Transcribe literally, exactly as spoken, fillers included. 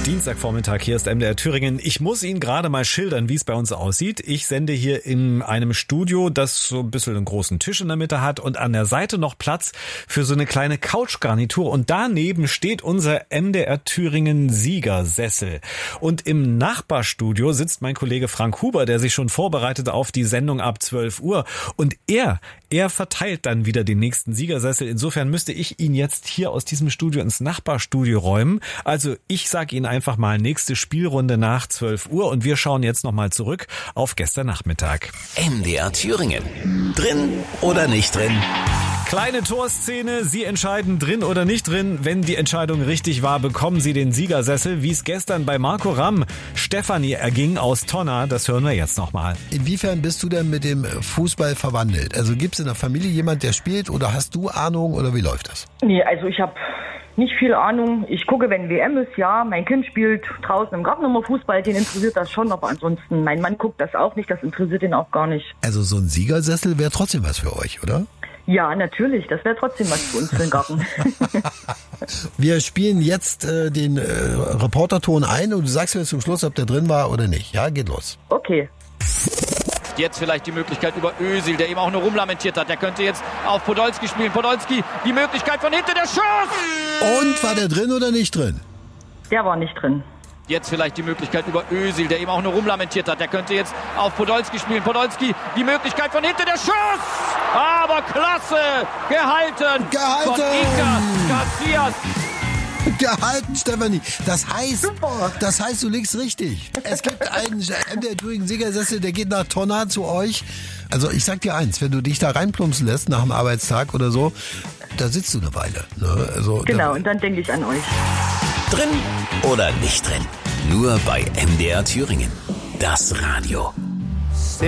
Dienstagvormittag, hier ist M D R Thüringen. Ich muss Ihnen gerade mal schildern, wie es bei uns aussieht. Ich sende hier in einem Studio, das so ein bisschen einen großen Tisch in der Mitte hat und an der Seite noch Platz für so eine kleine Couchgarnitur. Und daneben steht unser M D R Thüringen Siegersessel. Und im Nachbarstudio sitzt mein Kollege Frank Huber, der sich schon vorbereitet auf die Sendung ab zwölf Uhr. Und er, er verteilt dann wieder den nächsten Siegersessel. Insofern müsste ich ihn jetzt hier aus diesem Studio ins Nachbarstudio räumen. Also ich sage Ihnen einfach mal nächste Spielrunde nach zwölf Uhr und wir schauen jetzt nochmal zurück auf gestern Nachmittag. M D R Thüringen. Drin oder nicht drin? Kleine Torszene, Sie entscheiden drin oder nicht drin. Wenn die Entscheidung richtig war, bekommen Sie den Siegersessel, wie es gestern bei Marco Ramm Stefanie erging aus Tonna. Das hören wir jetzt nochmal. Inwiefern bist du denn mit dem Fußball verwandelt? Also gibt es in der Familie jemand, der spielt oder hast du Ahnung oder wie läuft das? Nee, also ich habe nicht viel Ahnung. Ich gucke, wenn W M ist, ja. Mein Kind spielt draußen im Garten immer Fußball, den interessiert das schon, aber ansonsten, mein Mann guckt das auch nicht, das interessiert ihn auch gar nicht. Also so ein Siegersessel wäre trotzdem was für euch, oder? Ja, natürlich. Das wäre trotzdem was für uns für den Garten. Wir spielen jetzt äh, den äh, Reporterton ein und du sagst mir zum Schluss, ob der drin war oder nicht. Ja, geht los. Okay. Jetzt vielleicht die Möglichkeit über Özil, der eben auch nur rumlamentiert hat. Der könnte jetzt auf Podolski spielen. Podolski, die Möglichkeit von hinten, der Schuss! Und war der drin oder nicht drin? Der war nicht drin. Jetzt vielleicht die Möglichkeit über Özil, der eben auch nur rumlamentiert hat. Der könnte jetzt auf Podolski spielen. Podolski, die Möglichkeit von hinten, der Schuss! Aber klasse! Gehalten! Gehalten! Von Iker Casillas. Gehalten, Stefanie. Das heißt, Super. das heißt, du liegst richtig. Es gibt einen M D R Thüringen Siegersessel, der geht nach Tonna zu euch. Also ich sag dir eins, wenn du dich da reinplumpsen lässt nach dem Arbeitstag oder so, da sitzt du eine Weile. Ne? Also, genau, da, und dann denke ich an euch. Drin oder nicht drin? Nur bei M D R Thüringen. Das Radio.